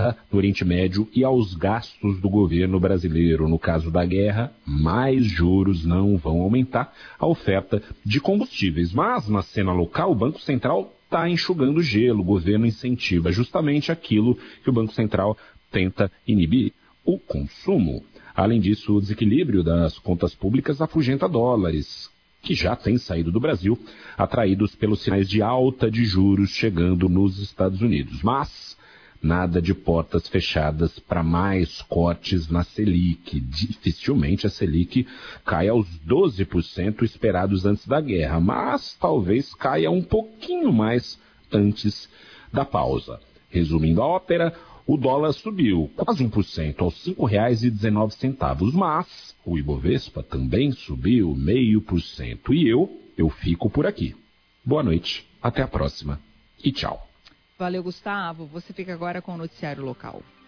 guerra no Oriente Médio e aos gastos do governo brasileiro. No caso da guerra, mais juros não vão aumentar a oferta de combustíveis. Mas na cena local, o Banco Central está enxugando gelo. O governo incentiva justamente aquilo que o Banco Central tenta inibir: o consumo. Além disso, o desequilíbrio das contas públicas afugenta dólares, que já têm saído do Brasil, atraídos pelos sinais de alta de juros chegando nos Estados Unidos. Mas nada de portas fechadas para mais cortes na Selic. Dificilmente a Selic caia aos 12% esperados antes da guerra, mas talvez caia um pouquinho mais antes da pausa. Resumindo a ópera, o dólar subiu quase 1% aos R$ 5,19, mas o Ibovespa também subiu 0,5%. E eu fico por aqui. Boa noite, até a próxima e tchau. Valeu, Gustavo. Você fica agora com o noticiário local.